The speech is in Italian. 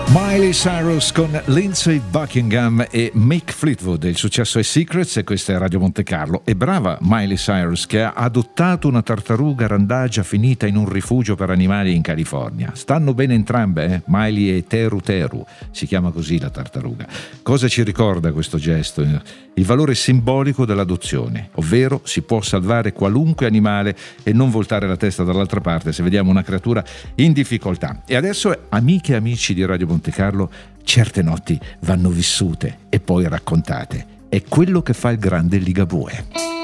Miley Cyrus con Lindsey Buckingham e Mick Fleetwood. Il successo è Secrets e questa è Radio Monte Carlo. E brava Miley Cyrus che ha adottato una tartaruga randagia finita in un rifugio per animali in California. Stanno bene entrambe, Miley e Teru Teru, si chiama così la tartaruga. Cosa ci ricorda questo gesto? Il valore simbolico dell'adozione, ovvero si può salvare qualunque animale e non voltare la testa dall'altra parte se vediamo una creatura in difficoltà. E adesso, amiche e amici di Radio Monte Carlo, certe notti vanno vissute e poi raccontate. È quello che fa il grande Ligabue.